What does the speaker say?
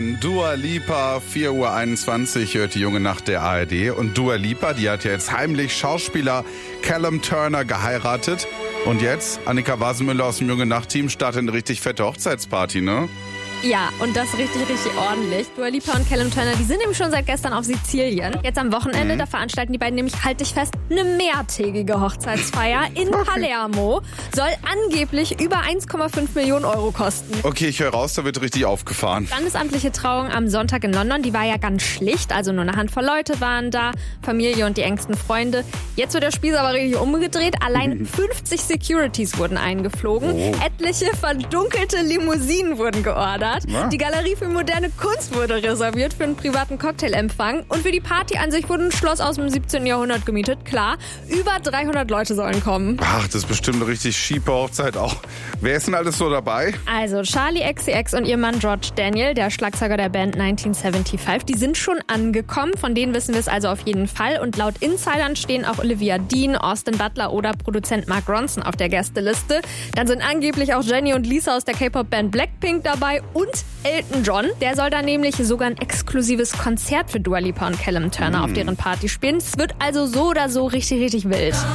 Dua Lipa, 4:21 Uhr hört die junge Nacht der ARD. Und Dua Lipa, die hat ja jetzt heimlich Schauspieler Callum Turner geheiratet. Und jetzt, Annika Wasemüller aus dem Junge Nacht-Team, startet eine richtig fette Hochzeitsparty, ne? Ja, und das richtig, richtig ordentlich. Dua Lipa und Callum Turner, die sind nämlich schon seit gestern auf Sizilien. Jetzt am Wochenende, da veranstalten die beiden nämlich, halt dich fest, eine mehrtägige Hochzeitsfeier in Palermo. Soll angeblich über 1,5 Millionen Euro kosten. Okay, ich höre raus, da wird richtig aufgefahren. Standesamtliche Trauung am Sonntag in London, die war ja ganz schlicht. Also nur eine Handvoll Leute waren da, Familie und die engsten Freunde. Jetzt wird der Spieß aber richtig umgedreht. Allein 50 Securities wurden eingeflogen. Etliche verdunkelte Limousinen wurden geordert. Die Galerie für moderne Kunst wurde reserviert für einen privaten Cocktailempfang. Und für die Party an sich wurde ein Schloss aus dem 17. Jahrhundert gemietet. Klar, über 300 Leute sollen kommen. Ach, das ist bestimmt eine richtig schiefe Hochzeit auch. Wer ist denn alles so dabei? Also Charli XCX und ihr Mann George Daniel, der Schlagzeuger der Band 1975, die sind schon angekommen. Von denen wissen wir es also auf jeden Fall. Und laut Insidern stehen auch Olivia Dean, Austin Butler oder Produzent Mark Ronson auf der Gästeliste. Dann sind angeblich auch Jenny und Lisa aus der K-Pop-Band Blackpink dabei und Elton John. Der soll da nämlich sogar ein exklusives Konzert für Dua Lipa und Callum Turner auf deren Party spielen. Es wird also so oder so richtig, richtig wild.